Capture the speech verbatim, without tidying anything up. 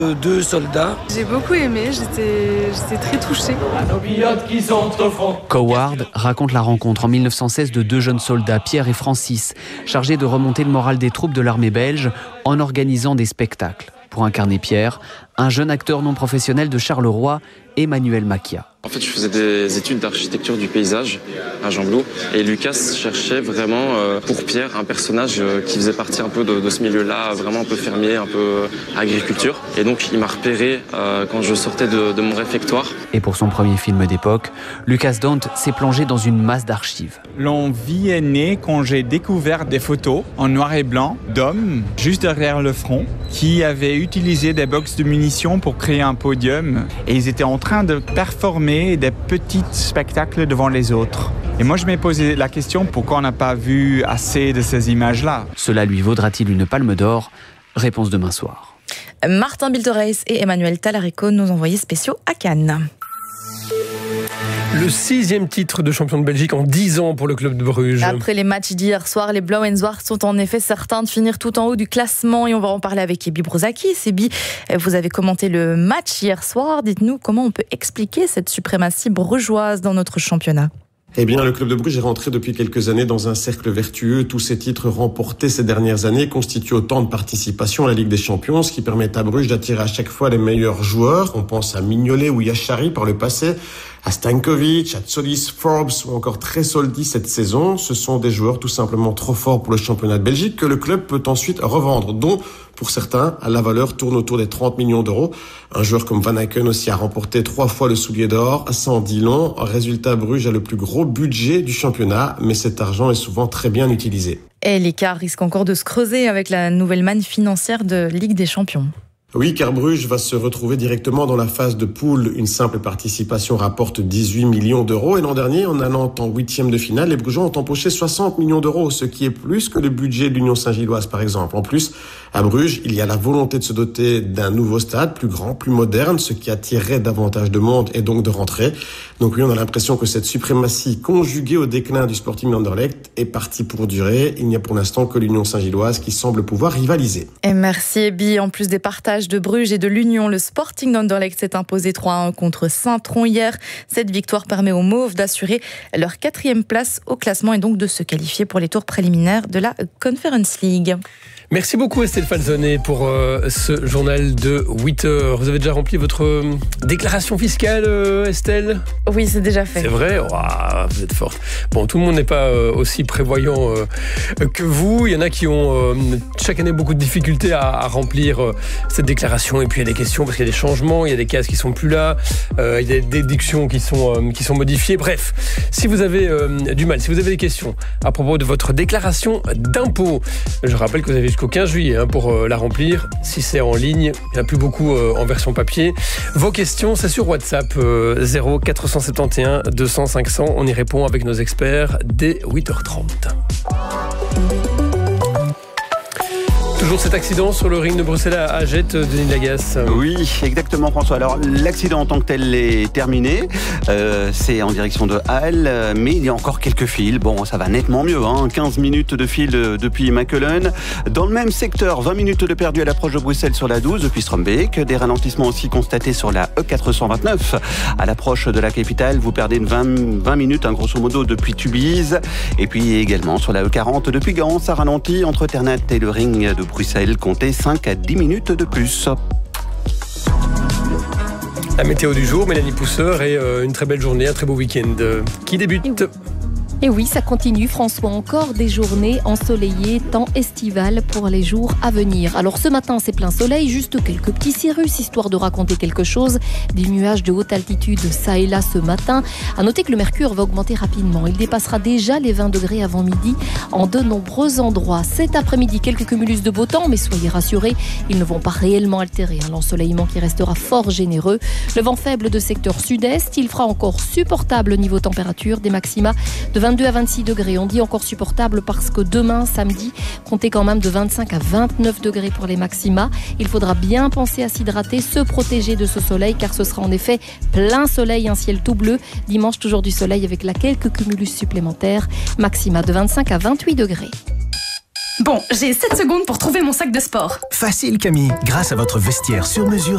Deux soldats. J'ai beaucoup aimé, j'étais, j'étais très touchée. Coward raconte la rencontre en mille neuf cent seize de deux jeunes soldats, Pierre et Francis, chargés de remonter le moral des troupes de l'armée belge en organisant des spectacles. Pour incarner Pierre, un jeune acteur non professionnel de Charleroi, Emmanuel Macchia. En fait, je faisais des études d'architecture du paysage à Jean-Blou et Lucas cherchait vraiment euh, pour Pierre un personnage euh, qui faisait partie un peu de, de ce milieu-là, vraiment un peu fermier, un peu euh, agriculture. Et donc, il m'a repéré euh, quand je sortais de, de mon réfectoire. Et pour son premier film d'époque, Lucas Dont s'est plongé dans une masse d'archives. L'envie est née quand j'ai découvert des photos en noir et blanc d'hommes juste derrière le front qui avaient utilisé des box de munitions pour créer un podium et ils étaient en train de performer des petits spectacles devant les autres. Et moi, je m'ai posé la question, pourquoi on n'a pas vu assez de ces images-là ? Cela lui vaudra-t-il une palme d'or ? Réponse demain soir. Martin Biltorreis et Emmanuel Talarico, nos envoyés spéciaux à Cannes. Le sixième titre de champion de Belgique en dix ans pour le club de Bruges. Après les matchs d'hier soir, les Blauw-en-Zwart sont en effet certains de finir tout en haut du classement et on va en parler avec Ebi Brozakis. Ebi, vous avez commenté le match hier soir. Dites-nous comment on peut expliquer cette suprématie brugeoise dans notre championnat. Eh bien, le club de Bruges est rentré depuis quelques années dans un cercle vertueux. Tous ces titres remportés ces dernières années constituent autant de participation à la Ligue des Champions, ce qui permet à Bruges d'attirer à chaque fois les meilleurs joueurs. On pense à Mignolet ou Yachari par le passé, à Stankovic, à Tsolis, Forbes ou encore Tresoldi cette saison. Ce sont des joueurs tout simplement trop forts pour le championnat de Belgique que le club peut ensuite revendre, dont pour certains, la valeur tourne autour des trente millions d'euros. Un joueur comme Van Aken aussi a remporté trois fois le soulier d'or, ça en dit long. Résultat, Bruges a le plus gros budget du championnat, mais cet argent est souvent très bien utilisé. Et l'écart risque encore de se creuser avec la nouvelle manne financière de Ligue des Champions. Oui, car Bruges va se retrouver directement dans la phase de poule. Une simple participation rapporte dix-huit millions d'euros. Et l'an dernier, en allant en huitième de finale, les Brugeois ont empoché soixante millions d'euros, ce qui est plus que le budget de l'Union Saint-Gilloise, par exemple. En plus, à Bruges, il y a la volonté de se doter d'un nouveau stade, plus grand, plus moderne, ce qui attirerait davantage de monde et donc de rentrée. Donc oui, on a l'impression que cette suprématie conjuguée au déclin du Sporting Anderlecht est partie pour durer. Il n'y a pour l'instant que l'Union Saint-Gilloise qui semble pouvoir rivaliser. Et merci Ebi. En plus des partages de Bruges et de l'Union, le Sporting d'Anderlecht s'est imposé trois à un contre Saint-Tron hier. Cette victoire permet aux Mauves d'assurer leur quatrième place au classement et donc de se qualifier pour les tours préliminaires de la Conference League. Merci beaucoup Estelle Falzonet pour euh, ce journal de huit heures. Vous avez déjà rempli votre euh, déclaration fiscale, euh, Estelle ? Oui, c'est déjà fait. C'est vrai ? Wow, vous êtes forte. Bon, tout le monde n'est pas euh, aussi prévoyant euh, que vous. Il y en a qui ont euh, chaque année beaucoup de difficultés à, à remplir euh, cette déclaration. Et puis il y a des questions parce qu'il y a des changements, il y a des cases qui sont plus là, euh, il y a des déductions qui sont, euh, qui sont modifiées. Bref, si vous avez euh, du mal, si vous avez des questions à propos de votre déclaration d'impôt, je rappelle que vous avez jusqu'au quinze juillet hein, pour euh, la remplir. Si c'est en ligne, il n'y en a plus beaucoup euh, en version papier. Vos questions, c'est sur WhatsApp euh, zéro quatre cent soixante et onze deux cents cinq cents. On y répond avec nos experts dès huit heures trente. Toujours cet accident sur le ring de Bruxelles à Agette, Denis Lagasse. Oui, exactement François. Alors l'accident en tant que tel est terminé, euh, c'est en direction de Halle, mais il y a encore quelques fils. Bon, ça va nettement mieux, hein. quinze minutes de fil de, depuis Mackelen. Dans le même secteur, vingt minutes de perdu à l'approche de Bruxelles sur la douze depuis Strombeek. Des ralentissements aussi constatés sur la E quatre cent vingt-neuf à l'approche de la capitale. Vous perdez vingt, vingt minutes, hein, grosso modo, depuis Tubize. Et puis également sur la E quarante depuis Gand, ça ralentit entre Ternat et le ring de Bruxelles, comptez cinq à dix minutes de plus. La météo du jour, Mélanie Pousseur, et euh, une très belle journée, un très beau week-end euh, qui débute. Et oui, ça continue, François, encore des journées ensoleillées, temps estival pour les jours à venir. Alors ce matin, c'est plein soleil, juste quelques petits cirrus, histoire de raconter quelque chose. Des nuages de haute altitude, ça et là ce matin. À noter que le mercure va augmenter rapidement. Il dépassera déjà les vingt degrés avant midi en de nombreux endroits. Cet après-midi, quelques cumulus de beau temps, mais soyez rassurés, ils ne vont pas réellement altérer un ensoleillement qui restera fort généreux. Le vent faible de secteur sud-est, il fera encore supportable niveau température, des maxima de vingt-deux à vingt-six degrés. On dit encore supportable parce que demain, samedi, comptez quand même de vingt-cinq à vingt-neuf degrés pour les maxima. Il faudra bien penser à s'hydrater, se protéger de ce soleil car ce sera en effet plein soleil, un ciel tout bleu. Dimanche, toujours du soleil avec là quelques cumulus supplémentaires. Maxima de vingt-cinq à vingt-huit degrés. Bon, j'ai sept secondes pour trouver mon sac de sport. Facile Camille, grâce à votre vestiaire sur mesure